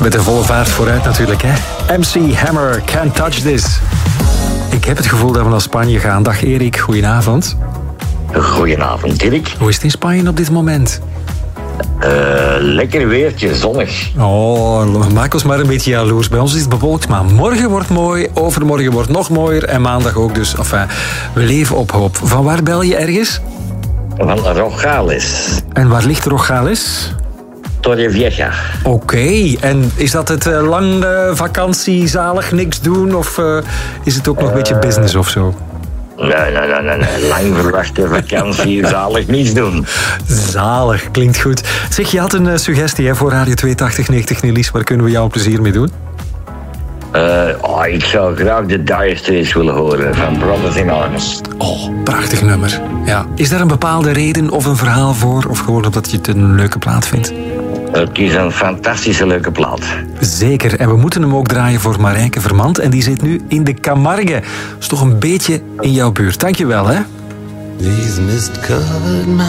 Met een volle vaart vooruit natuurlijk, hè. MC Hammer, Can't Touch This. Ik heb het gevoel dat we naar Spanje gaan. Dag Erik, goedenavond. Goedenavond, Dirk. Hoe is het in Spanje op dit moment? Lekker weertje, zonnig. Oh, maak ons maar een beetje jaloers. Bij ons is het bewolkt, maar morgen wordt mooi, overmorgen wordt nog mooier en maandag ook. Dus enfin, we leven op hoop. Van waar bel je ergens? Van Rojales. En waar ligt Rojales? Torrevieja. Oké, en is dat het lange vakantie, zalig niks doen? Of is het ook nog een beetje business of zo? Nee. Lang verwachte vakantie, zalig niets doen. Zalig, klinkt goed. Zeg, je had een suggestie hè, voor Radio 8290 Nielies. Waar kunnen we jou een plezier mee doen? Ik zou graag de Dire Straits willen horen van Brothers in Arms. Oh, prachtig nummer. Ja. Is daar een bepaalde reden of een verhaal voor? Of gewoon omdat je het een leuke plaat vindt? Het is een fantastische leuke plaat. Zeker. En we moeten hem ook draaien voor Marijke Vermand. En die zit nu in de Camargue. Dat is toch een beetje in jouw buurt. Dank je wel, hè? These mist-covered